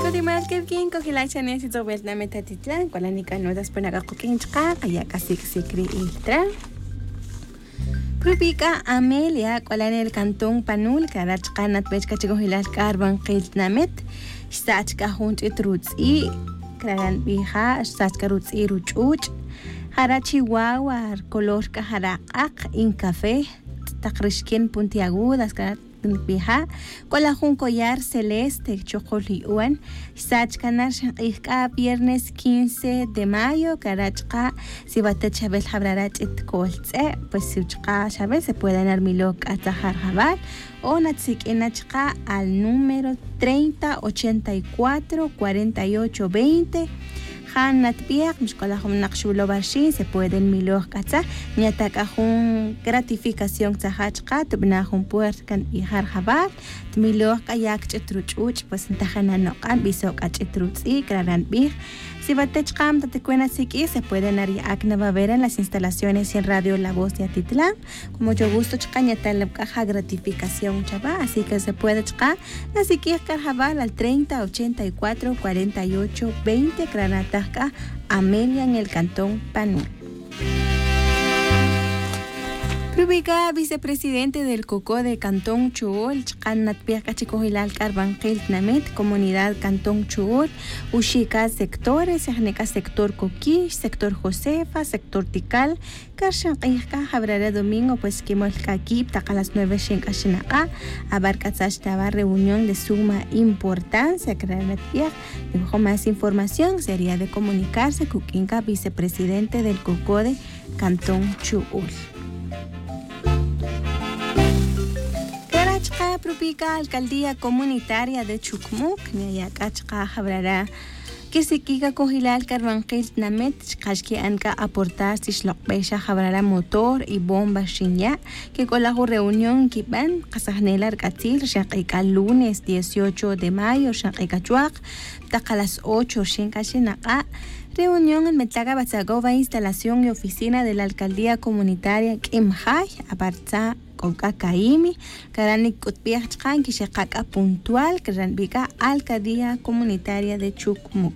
Kodimal Kevkin, Kohilachanes, it's over Nametatitlan, Kolanika Nodas Panagakukinchka, Ayakasik Sikri Iltra. Prubika Amelia, Kolan el Cantón Panul, Karachkanat Pechkachikohilal Carbon Kiltnamet, Stachka Hunt it roots e, Kragan Biha, Stachka roots e ruchuch, Harachihuahua, Kolorka Harak, in Café, Takrishkin Puntiagudas, Biha, Colajun collar celeste, chocoliuan, Sachkanar Shaka, viernes 15 de mayo, Karachka, si bate Chabel Habrarach et Coltze, pues si Chabel se pueden armilok a Tahar Jabar, o Natsik enachka al número 3084 48 20. Hanat Biak, Mishkolahum Nakshulo Barshin, se pueden milor katza, Niatakahun gratificación Zahachka, Tubnahun Puerkan y Harjabar, Tmilor Kayak Chetruchuch, pues Tajananokan, Bisok Chetruch y Graran Big. Si Batechkam, Tatecuena Siki, se pueden ariaknava ver en las instalaciones y en Radio La Voz de Atitlán. Con mucho gusto, Chcañatal caja gratificación, chava, así que se puede chca, la Siki Carjabal al 30 84 48 20, Granataca, Amelia en el Cantón Panul. Rubica, vicepresidente del COCO de Cantón Chuol, Chkanat Piaca Chicohilal Carbanquel Namet, Comunidad Cantón Chuol, Ushika sectores, Yahneca sector Coquish, sector Josefa, sector Tikal, Karshan Qihka, Jabrara Domingo, pues Kimol Kakip, Taca las 9 Shenka Shinaka, Abarcazastaba reunión de suma importancia, Granat Piac, dejó más información, sería de comunicarse con Kinka, vicepresidente del COCO de Cantón Chuol. Propica Alcaldía Comunitaria de Chucmuc, Nayakachka Jabrara, que se quiga Cojilal Carbanquil Namet, Chkashki Anka aportar Sishlokbesha Jabrara motor y bomba Shinya, que con la reunión Kiban, Kasahnel Arkatil, Shakika lunes 18 de mayo, Shakika Chuak, Taka las 8 Shinkashinaka. Reunión en Metlaga Batzagova, instalación y oficina de la Alcaldía Comunitaria Kimhay, Apartza Kokakaimi, Karanik Kutbiachkan, Kishakaka puntual, Karanbika Alcaldía Comunitaria de Chucmuc.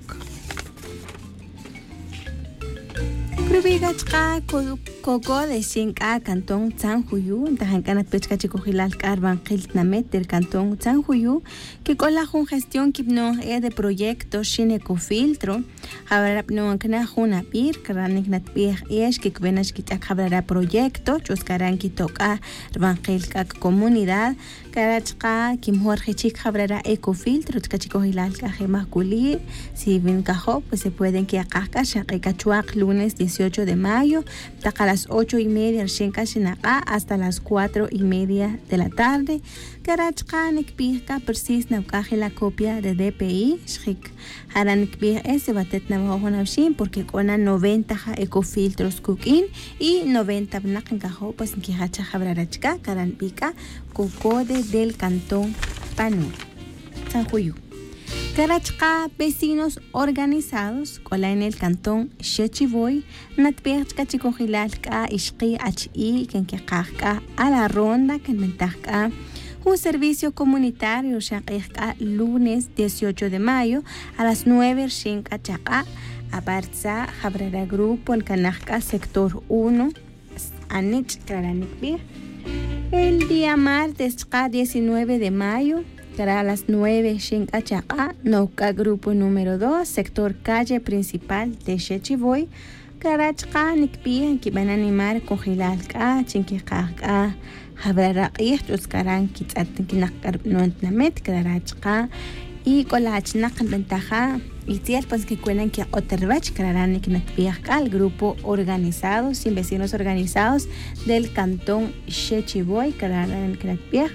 Krubigachka Coco de Xinka, Cantón Tzanjuyu, Tajankanat Pechka Chicojilal Carban Kiltnamet del Cantón Tzanjuyu, que con la gestión Kipno de proyectos Shinecofiltro, Habrapno Knahuna Pir, Karanik Natpir Esh, que Kvenash Kitak Habrara proyecto, Chuscaran Kitoka, Evangelika Comunidad, Karachka, Kim Jorge Chik Habrara Ecofiltro, Tkachikojilal Kajemakuli, si ven Kajo, pues se pueden que acá, Shakachuak, lunes 18 de mayo, Taka las 8:30 Shenka Shinaka hasta las 4:30 de la tarde. Karachka Nikpika persis Naukaje la copia de DPI, Shrik Haranikpir ese batet Navajonavshin, porque con 90 ecofiltros cooking y 90 Bnakankajo, pues en Kihacha Habrarachka, Karanpika, Cocode del Cantón Panul, Sanjuyu. Karachka, vecinos organizados, cola en el Cantón Shechivoy, Natpiachka Chicojilalka, Ishki H.I., Kenkekaka, a la ronda, Kenmentajka, un servicio comunitario, Shakeka, lunes 18 de mayo, a las 9, Shinka Chaka, Abarza, Jabrera Grupo, en Kanajka, sector 1, Anich, Karanikbir. El día martes, 19 de mayo, a las 9, Shinka Chaka, Nauka Grupo número 2, sector calle principal de Shechivoy, Karachka, Nikpia, que van a animar Cojilalka, Chinkikaka, Habrara Ijtus Karan, Kitzatinkinakar, Nontnamet, Karachka, y Colachnak, Ventaja, y pues que cuelan que Oterbach, Karanik, Nakpiaka, el grupo organizado, sin vecinos organizados del Cantón Shechivoy, Karanik, Nakpiak.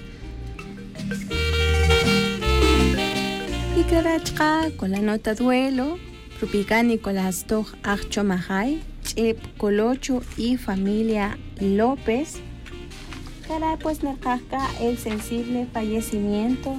Y Karachka, con la nota duelo, Rupica Nicolás Toj Archo Majay, Chip Colocho y familia López. Cara pues Nakaka, el sensible fallecimiento